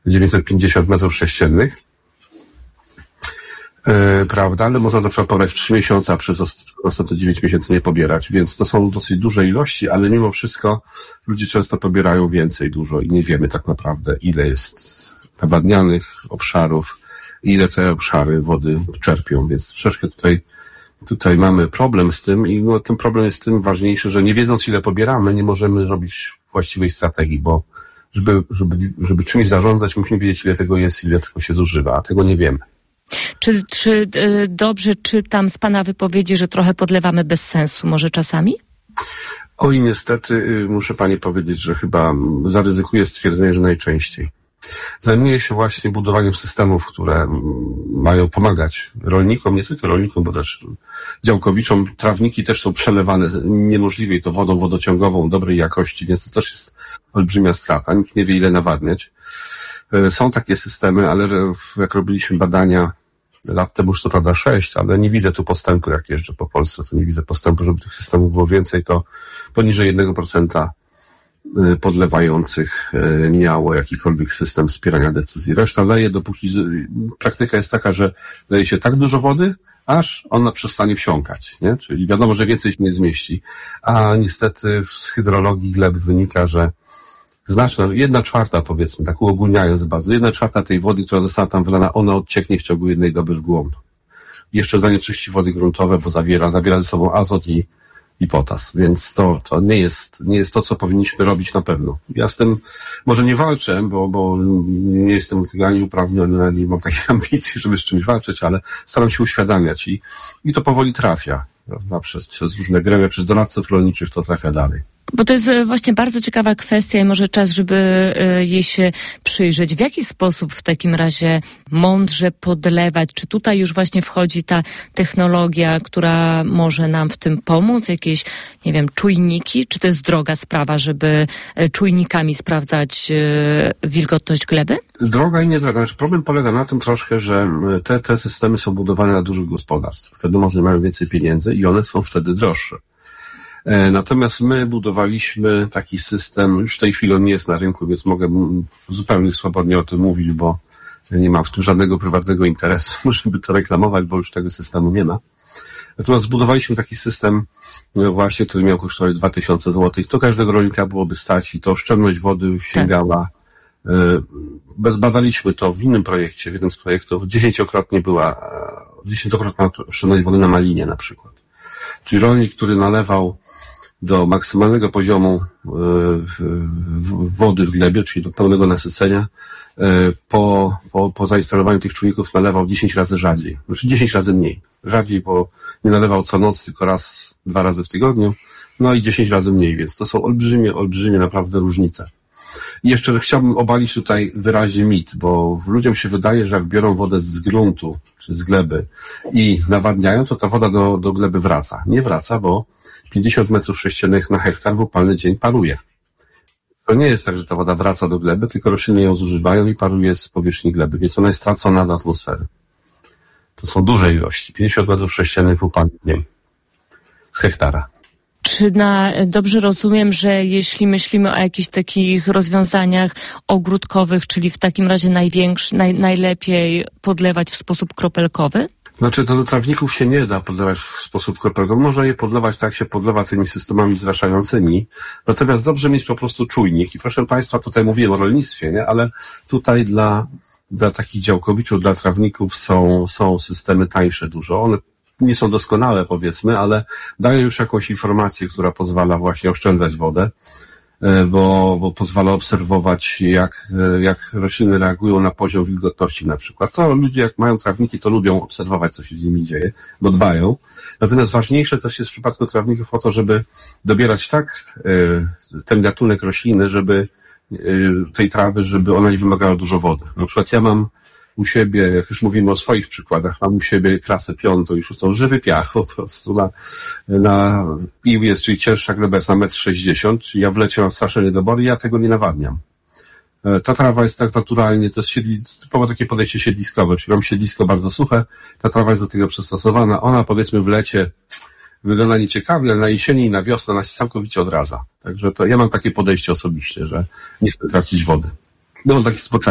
950 metrów sześciennych. Prawda, ale można na przykład pobrać w 3 miesiące, a przez następne 9 miesięcy nie pobierać, więc to są dosyć duże ilości, ale mimo wszystko ludzie często pobierają więcej dużo i nie wiemy tak naprawdę, ile jest nawadnianych obszarów, ile te obszary wody czerpią, więc troszeczkę tutaj mamy problem z tym i ten problem jest tym ważniejszy, że nie wiedząc, ile pobieramy, nie możemy robić właściwej strategii, bo żeby czymś zarządzać, musimy wiedzieć, ile tego jest, ile tego się zużywa, a tego nie wiemy. Czy dobrze czytam z pana wypowiedzi, że trochę podlewamy bez sensu może czasami? Oj, niestety muszę pani powiedzieć, że chyba zaryzykuję stwierdzenie, że najczęściej. Zajmuję się właśnie budowaniem systemów, które mają pomagać rolnikom, nie tylko rolnikom, bo też działkowiczom. Trawniki też są przelewane niemożliwie i to wodą wodociągową dobrej jakości, więc to też jest olbrzymia strata. Nikt nie wie, ile nawadniać. Są takie systemy, ale jak robiliśmy badania lat temu już co prawda 6, ale nie widzę tu postępu, jak jeżdżę po Polsce, to nie widzę postępu, żeby tych systemów było więcej, to poniżej 1% podlewających miało jakikolwiek system wspierania decyzji. Reszta leje, dopóki praktyka jest taka, że leje się tak dużo wody, aż ona przestanie wsiąkać, nie? Czyli wiadomo, że więcej się nie zmieści, a niestety z hydrologii gleb wynika, że znaczna, 1/4 powiedzmy, tak uogólniając bardzo, 1/4 tej wody, która została tam wylana, ona odcieknie w ciągu jednej doby w głąb. Jeszcze zanieczyści wody gruntowe, bo zawiera ze sobą azot i potas, więc to nie jest to, co powinniśmy robić na pewno. Ja z tym może nie walczę, bo nie jestem tego ani uprawniony, ani mam takiej ambicji, żeby z czymś walczyć, ale staram się uświadamiać i to powoli trafia, prawda? Przez różne gremia, przez doradców rolniczych to trafia dalej. Bo to jest właśnie bardzo ciekawa kwestia i może czas, żeby jej się przyjrzeć. W jaki sposób w takim razie mądrze podlewać? Czy tutaj już właśnie wchodzi ta technologia, która może nam w tym pomóc? Jakieś, nie wiem, czujniki? Czy to jest droga sprawa, żeby czujnikami sprawdzać wilgotność gleby? Droga i nie droga. Problem polega na tym troszkę, że te systemy są budowane na dużych gospodarstw. Wiadomo, że mają więcej pieniędzy i one są wtedy droższe. Natomiast my budowaliśmy taki system, już w tej chwili on nie jest na rynku, więc mogę zupełnie swobodnie o tym mówić, bo nie mam w tym żadnego prywatnego interesu, żeby to reklamować, bo już tego systemu nie ma. Natomiast zbudowaliśmy taki system właśnie, który miał kosztować 2000 zł. To każdego rolnika byłoby stać i to oszczędność wody sięgała. Badaliśmy to w innym projekcie, w jednym z projektów. 10-krotna oszczędność wody na malinie na przykład. Czyli rolnik, który nalewał do maksymalnego poziomu wody w glebie, czyli do pełnego nasycenia, po zainstalowaniu tych czujników nalewał 10 razy rzadziej. Znaczy 10 razy mniej. Rzadziej, bo nie nalewał co noc, tylko raz, 2 razy w tygodniu. No i 10 razy mniej, więc to są olbrzymie naprawdę różnice. I jeszcze chciałbym obalić tutaj wyraźnie mit, bo ludziom się wydaje, że jak biorą wodę z gruntu, czy z gleby i nawadniają, to ta woda do gleby wraca. Nie wraca, bo 50 metrów sześciennych na hektar w upalny dzień paruje. To nie jest tak, że ta woda wraca do gleby, tylko rośliny ją zużywają i paruje z powierzchni gleby, więc ona jest stracona do atmosfery. To są duże ilości. 50 metrów sześciennych w upalny dzień z hektara. Czy dobrze rozumiem, że jeśli myślimy o jakichś takich rozwiązaniach ogródkowych, czyli w takim razie najlepiej podlewać w sposób kropelkowy? Znaczy, to do trawników się nie da podlewać w sposób kropelkowy. Można je podlewać tak, jak się podlewa tymi systemami zraszającymi. Natomiast dobrze mieć po prostu czujnik. I proszę Państwa, tutaj mówiłem o rolnictwie, nie? Ale tutaj dla takich działkowiczów, dla trawników są systemy tańsze dużo. One nie są doskonałe, powiedzmy, ale dają już jakąś informację, która pozwala właśnie oszczędzać wodę, bo pozwala obserwować, jak rośliny reagują na poziom wilgotności na przykład. To ludzie, jak mają trawniki, to lubią obserwować, co się z nimi dzieje, bo dbają. Natomiast ważniejsze też jest w przypadku trawników o to, żeby dobierać tak ten gatunek rośliny, żeby tej trawy, żeby ona nie wymagała dużo wody. Na przykład ja mam u siebie, jak już mówimy o swoich przykładach, mam u siebie klasę 5, już to żywy piach po prostu na pił jest, czyli cięższa gleba jest na 1,60 m, czyli ja w lecie mam straszne niedobory i ja tego nie nawadniam. Ta trawa jest tak naturalnie, to jest typowo takie podejście siedliskowe, czyli mam siedlisko bardzo suche, ta trawa jest do tego przystosowana, ona powiedzmy w lecie wygląda nieciekawie, ale na jesieni i na wiosnę ona się całkowicie odradza. Także to ja mam takie podejście osobiście, że nie chcę tracić wody. No taki